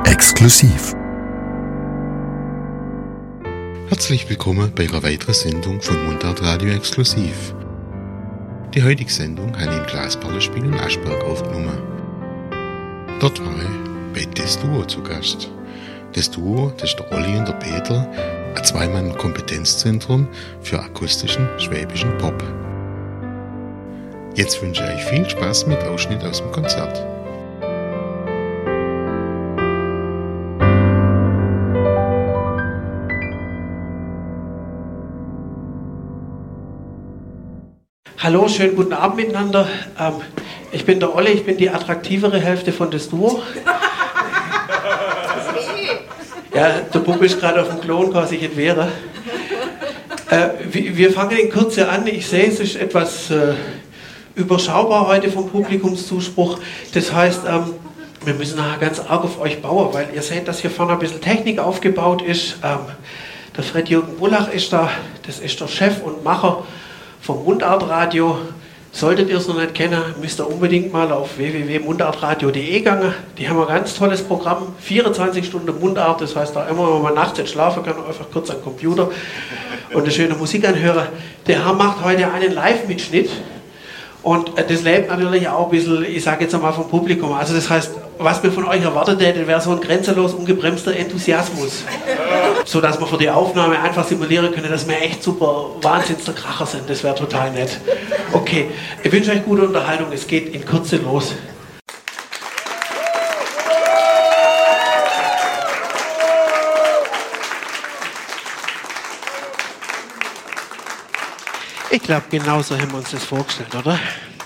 Exklusiv. Herzlich willkommen bei einer weiteren Sendung von Mundart Radio Exklusiv. Die heutige Sendung habe ich im Glasperlenspiel in Aschberg aufgenommen. Dort war ich bei Das Duo zu Gast. Das Duo, das ist der Olli und der Peter, ein Zweimann-Kompetenzzentrum für akustischen schwäbischen Pop. Jetzt wünsche ich euch viel Spaß mit Ausschnitt aus dem Konzert. Hallo, schönen guten Abend miteinander. Ich bin der Olli, ich bin die attraktivere Hälfte von Das Duo. Ja, der Bub ist gerade auf dem Klo und kann sich entwehren. Wir fangen in Kürze an. Ich sehe, es ist etwas überschaubar heute vom Publikumszuspruch. Das heißt, wir müssen nachher ganz arg auf euch bauen, weil ihr seht, dass hier vorne ein bisschen Technik aufgebaut ist. Der Fred-Jürgen Bullach ist da, das ist der Chef und Macher vom Mundartradio. Solltet ihr es noch nicht kennen, müsst ihr unbedingt mal auf www.mundartradio.de gehen. Die haben ein ganz tolles Programm, 24 Stunden Mundart, das heißt, da immer, wenn man nachts nicht schlafen kann, einfach kurz am Computer und eine schöne Musik anhören. Der Herr macht heute einen Live-Mitschnitt und das lebt natürlich auch ein bisschen, ich sage jetzt einmal, vom Publikum. Also das heißt, was mir von euch erwartet hätte, wäre so ein grenzenlos ungebremster Enthusiasmus. So dass wir für die Aufnahme einfach simulieren können, dass wir echt super Wahnsinns der Kracher sind. Das wäre total nett. Okay, ich wünsche euch gute Unterhaltung. Es geht in Kürze los. Ich glaube, genauso haben wir uns das vorgestellt, oder?